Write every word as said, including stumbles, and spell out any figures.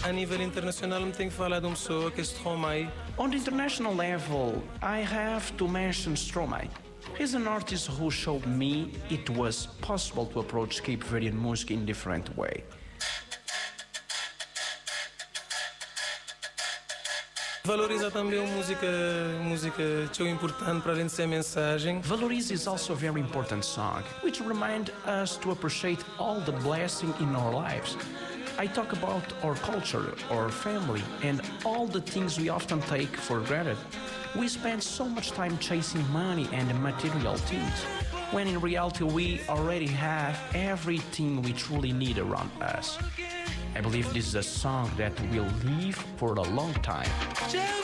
a nível internacional me tenho que falar de uma pessoa que é Stromae. On the international level, I have to mention Stromae. He's an artist who showed me it was possible to approach Cape Verdean music in a different way. Valoriza também a música, música que é importante para além de ser mensagem. Valorize is also a very important song, which reminds us to appreciate all the blessing in our lives. I talk about our culture, our family, and all the things we often take for granted. We spend so much time chasing money and material things, when in reality we already have everything we truly need around us. I believe this is a song that will live for a long time.